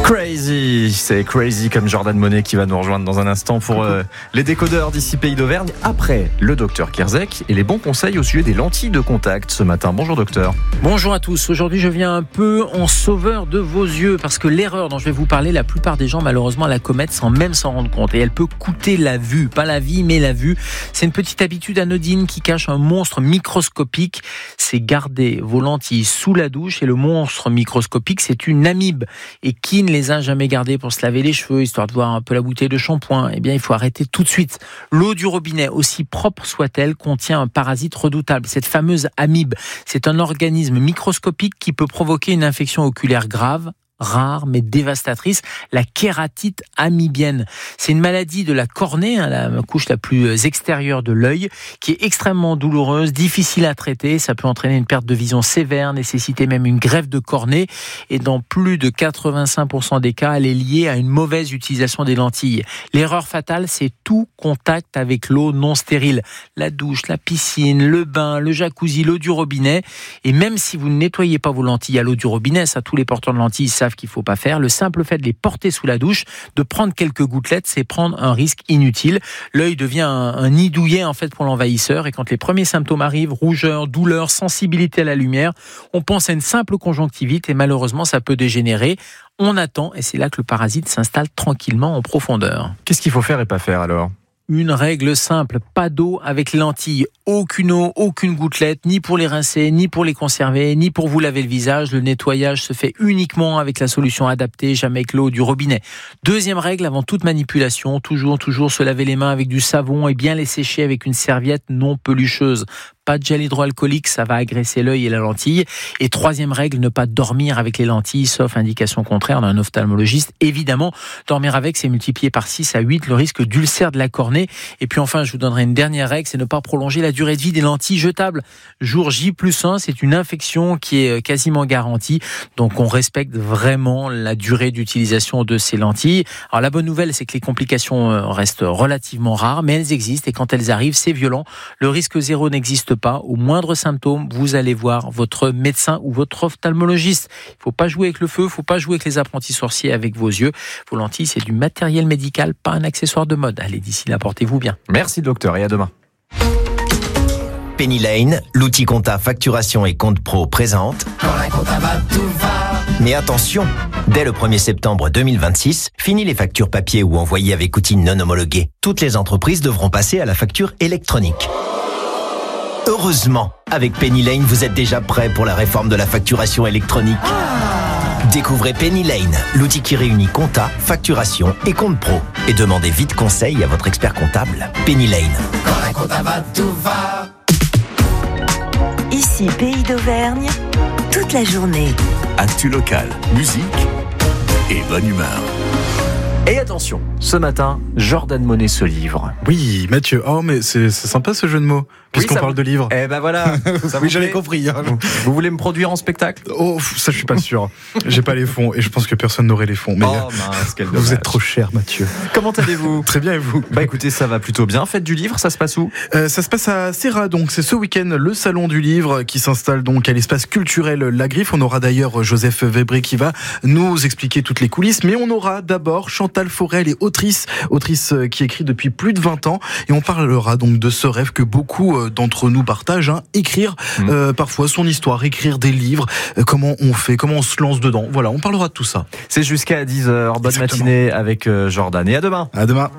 Crazy, c'est Crazy comme Jordan Monet qui va nous rejoindre dans un instant pour les décodeurs d'ici Pays d'Auvergne. Après le docteur Kierzek et les bons conseils au sujet des lentilles de contact ce matin. Bonjour docteur. Bonjour à tous. Aujourd'hui je viens un peu en sauveur de vos yeux parce que l'erreur dont je vais vous parler, la plupart des gens malheureusement la commettent sans même s'en rendre compte. Et elle peut coûter la vue, pas la vie mais la vue. C'est une petite habitude anodine qui cache un monstre microscopique. C'est garder vos lentilles sous la douche et le monstre microscopique c'est une amibe. Et qui ne les a jamais gardés pour se laver les cheveux, histoire de voir un peu la bouteille de shampoing, eh bien, il faut arrêter tout de suite. L'eau du robinet, aussi propre soit-elle, contient un parasite redoutable. Cette fameuse amibe, c'est un organisme microscopique qui peut provoquer une infection oculaire grave, rare mais dévastatrice, la kératite amibienne. C'est une maladie de la cornée, la couche la plus extérieure de l'œil, qui est extrêmement douloureuse, difficile à traiter. Ça peut entraîner une perte de vision sévère, nécessiter même une greffe de cornée. Et dans plus de 85% des cas, elle est liée à une mauvaise utilisation des lentilles. L'erreur fatale, c'est tout contact avec l'eau non stérile. La douche, la piscine, le bain, le jacuzzi, l'eau du robinet. Et même si vous ne nettoyez pas vos lentilles à l'eau du robinet, ça tous les porteurs de lentilles savent qu'il ne faut pas faire. Le simple fait de les porter sous la douche, de prendre quelques gouttelettes, c'est prendre un risque inutile. L'œil devient un nid douillet en fait pour l'envahisseur et quand les premiers symptômes arrivent, rougeur, douleur, sensibilité à la lumière, on pense à une simple conjonctivite et malheureusement ça peut dégénérer. On attend et c'est là que le parasite s'installe tranquillement en profondeur. Qu'est-ce qu'il faut faire et pas faire alors ? Une règle simple, pas d'eau avec les lentilles. Aucune eau, aucune gouttelette, ni pour les rincer, ni pour les conserver, ni pour vous laver le visage. Le nettoyage se fait uniquement avec la solution adaptée, jamais avec l'eau du robinet. Deuxième règle, avant toute manipulation, toujours se laver les mains avec du savon et bien les sécher avec une serviette non pelucheuse. Pas de gel hydroalcoolique, ça va agresser l'œil et la lentille. Et troisième règle, ne pas dormir avec les lentilles, sauf indication contraire d'un ophtalmologiste. Évidemment, dormir avec, c'est multiplié par 6 à 8 le risque d'ulcère de la cornée. Et puis enfin, je vous donnerai une dernière règle, c'est ne pas prolonger la durée de vie des lentilles jetables. Jour J+1, c'est une infection qui est quasiment garantie. Donc on respecte vraiment la durée d'utilisation de ces lentilles. Alors la bonne nouvelle, c'est que les complications restent relativement rares, mais elles existent. Et quand elles arrivent, c'est violent. Le risque zéro n'existe pas. Au moindre symptôme, vous allez voir votre médecin ou votre ophtalmologiste. Il ne faut pas jouer avec le feu, il ne faut pas jouer avec les apprentis sorciers avec vos yeux. Vos lentilles, c'est du matériel médical, pas un accessoire de mode. Allez, d'ici là, portez-vous bien. Merci docteur et à demain. Penny Lane, l'outil compta facturation et compte pro présente. Quand la compta va, tout va. Mais attention, dès le 1er septembre 2026, fini les factures papier ou envoyées avec outils non homologués. Toutes les entreprises devront passer à la facture électronique. Heureusement, avec Penny Lane, vous êtes déjà prêt pour la réforme de la facturation électronique. Découvrez Penny Lane, l'outil qui réunit compta, facturation et compte pro. Et demandez vite conseil à votre expert comptable. Penny Lane. Quand la compta va, tout va. Ici, Pays d'Auvergne, toute la journée. Actu local, musique et bonne humeur. Et attention, ce matin, Jordan Monet se livre. Oui, Mathieu. Oh, mais c'est sympa ce jeu de mots. Puisqu'on parle de livres. Eh ben voilà. Ça oui, j'avais compris. Vous voulez me produire en spectacle ? Oh, ça, je suis pas sûr. J'ai pas les fonds et je pense que personne n'aurait les fonds. Mais mince, quel dommage. vous êtes trop cher, Mathieu. Comment allez-vous ? Très bien, et vous ? Bah écoutez, ça va plutôt bien. Fête du livre, ça se passe où ? Ça se passe à Serra, donc c'est ce week-end le salon du livre qui s'installe donc à l'espace culturel La Griffe. On aura d'ailleurs Joseph Vébré qui va nous expliquer toutes les coulisses, mais on aura d'abord Chantal Forel, et autrice qui écrit depuis plus de 20 ans, et on parlera donc de ce rêve que beaucoup d'entre nous partagent, écrire parfois son histoire, écrire des livres, comment on fait, comment on se lance dedans. Voilà, on parlera de tout ça. C'est jusqu'à 10h. Bonne matinée avec Jordan et à demain. À demain.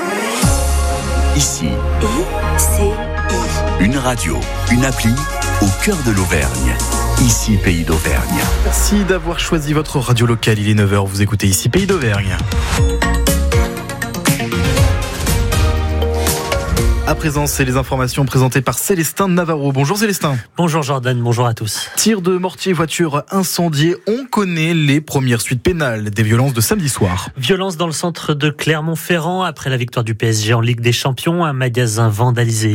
Ici, ICI. une radio, une appli au cœur de l'Auvergne. Ici, Pays d'Auvergne. Merci d'avoir choisi votre radio locale. Il est 9h, vous écoutez Ici Pays d'Auvergne. À présent, c'est les informations présentées par Célestin Navarro. Bonjour Célestin. Bonjour Jordan, bonjour à tous. Tir de mortier, voiture incendiée. On connaît les premières suites pénales des violences de samedi soir. Violence dans le centre de Clermont-Ferrand après la victoire du PSG en Ligue des Champions. Un magasin vandalisé.